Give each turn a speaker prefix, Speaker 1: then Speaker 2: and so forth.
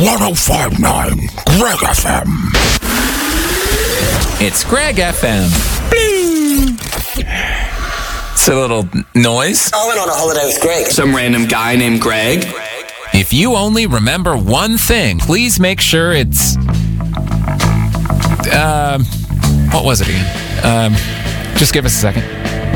Speaker 1: 1059 Greg FM.
Speaker 2: It's Greg FM. Bling. It's a little noise.
Speaker 3: I went on a holiday with Greg.
Speaker 4: Some random guy named Greg.
Speaker 2: If you only remember one thing, please make sure it's... what was it again? Just give us a second.